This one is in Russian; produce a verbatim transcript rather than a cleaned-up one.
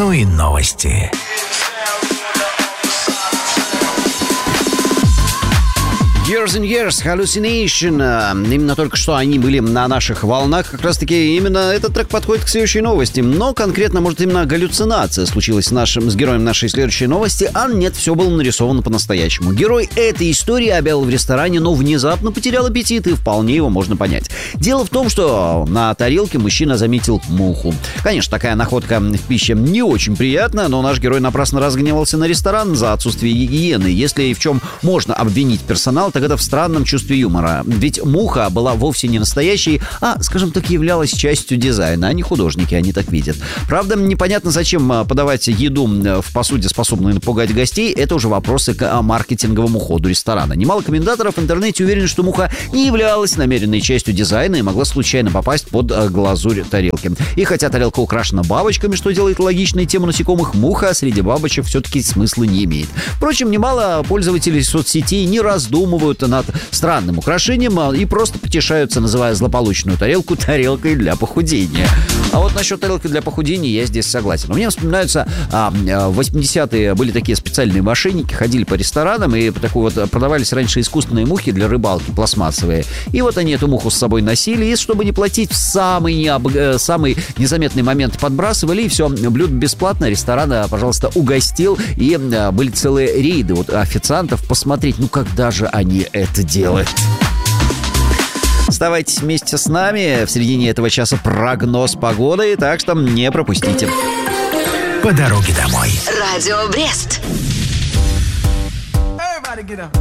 Ну и новости. Years and Years, Hallucination. Именно только что они были на наших волнах. Как раз таки именно этот трек подходит к следующей новости. Но конкретно, может, именно галлюцинация случилась с, нашим, с героем нашей следующей новости. А нет, все было нарисовано по-настоящему. Герой этой истории обедал в ресторане, но внезапно потерял аппетит, и вполне его можно понять. Дело в том, что на тарелке мужчина заметил муху. Конечно, такая находка в пище не очень приятна, но наш герой напрасно разгневался на ресторан за отсутствие гигиены. Если и в чем можно обвинить персонал, так это в странном чувстве юмора. Ведь муха была вовсе не настоящей, а, скажем так, являлась частью дизайна. Они художники, они так видят. Правда, непонятно, зачем подавать еду в посуде, способную напугать гостей. Это уже вопросы к маркетинговому ходу ресторана. Немало комментаторов в интернете уверены, что муха не являлась намеренной частью дизайна и могла случайно попасть под глазурь тарелки. И хотя тарелка украшена бабочками, что делает логичной тему насекомых, муха среди бабочек все-таки смысла не имеет. Впрочем, немало пользователей соцсетей не раздумывают над странным украшением и просто потешаются, называя злополучную тарелку тарелкой для похудения. А вот насчет тарелки для похудения я здесь согласен. У меня вспоминаются а, в восьмидесятые были такие специальные мошенники, ходили по ресторанам и такой вот продавались раньше искусственные мухи для рыбалки, пластмассовые. И вот они эту муху с собой носили, и чтобы не платить, в самый, необ... самый незаметный момент подбрасывали, и все, блюдо бесплатно, ресторан, пожалуйста, угостил, и были целые рейды вот официантов посмотреть, ну когда же они это делают. Оставайтесь вместе с нами. В середине этого часа прогноз погоды, так что не пропустите. По дороге домой. Радио Брест.